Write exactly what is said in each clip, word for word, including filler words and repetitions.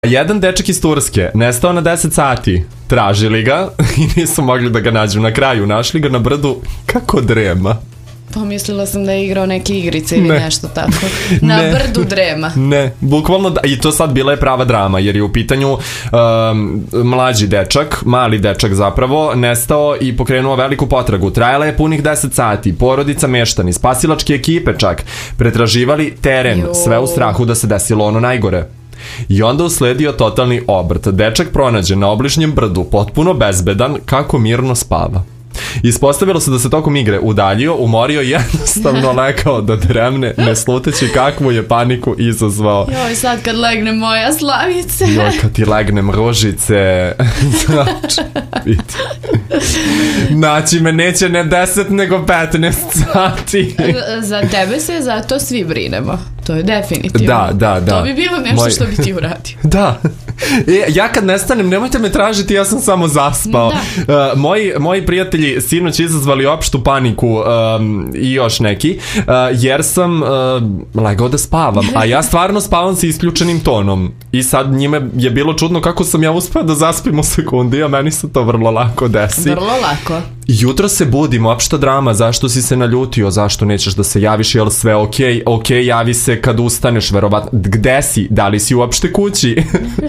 Jedan dečak iz Turske nestao na deset sati. Tražili ga i nisu mogli da ga nađu. Na kraju našli ga na brdu kako drema. Pomislila sam da je igrao neke igrice ili ne. nešto tako. Na ne. brdu drema. Ne, bukvalno da, i to sad bila je prava drama jer je u pitanju um, mlađi dečak, mali dečak zapravo, nestao i pokrenuo veliku potragu. Trajala je punih deset sati, porodica, meštani, spasilačke ekipe čak, pretraživali teren, jo. Sve u strahu da se desilo ono najgore. I onda usledio totalni obrt. Dečak pronađen na obližnjem brdu, potpuno bezbedan, kako mirno spava. Ispostavilo se da se tokom igre udaljio, umorio i jednostavno lekao da dremne, ne sluteći kakvu je paniku izazvao. Joj, sad kad legne moja Slavice. Joj, kad ti legnem Ružice. Znači, vidi. Znači, me neće ne deset nego petnaest sati. Za tebe se zato svi brinemo. To je definitivno. Da, da, da. To bi bilo nešto Moj... što bi ti uradio. Da. E, ja kad nestanem, nemojte me tražiti, ja sam samo zaspao. Uh, moji, moji prijatelji sinoć izazvali opštu paniku um, i još neki, uh, jer sam uh, legao da spavam, a ja stvarno spavam sa isključenim tonom. I sad njime je bilo čudno kako sam ja uspeo da zaspim u sekundi, a meni se to vrlo lako desi. Vrlo lako. Jutro se budim, opšta drama, zašto si se naljutio, zašto nećeš da se javiš, jel sve okej, okay? okej, okay, javi se kad ustaneš, verovatno. Gde si? Da li si uopšte kući?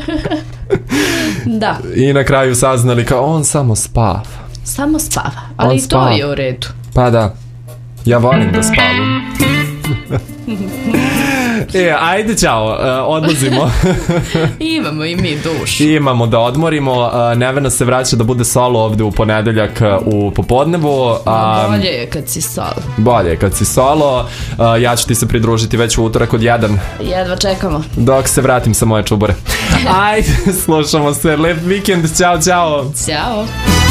Da. I na kraju saznali kao on samo spava. Samo spava, ali i to je u redu. Pa da, ja volim da spavam. E, ajde, čao, uh, odlazimo. Imamo i mi dušu. Imamo da odmorimo. uh, Nevena se vraća da bude solo ovde u ponedeljak uh, u popodnevu. um, Bolje je kad si solo. Bolje je kad si solo. uh, Ja ću ti se pridružiti već u utorak od jedan. Jedva čekamo. Dok se vratim sa moje čubure. Ajde, slušamo se, lep vikend, čao, čao. Ćao.